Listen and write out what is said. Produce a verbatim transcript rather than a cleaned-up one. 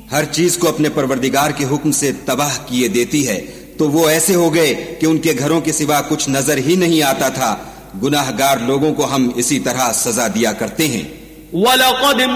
हर चीज को अपने परवरदिगार के हुक्म से तबाह किए देती है, तो वो ऐसे हो गए कि उनके घरों के सिवा कुछ नजर ही नहीं आता था। गुनाहगार लोगों को हम इसी तरह सजा दिया करते हैं।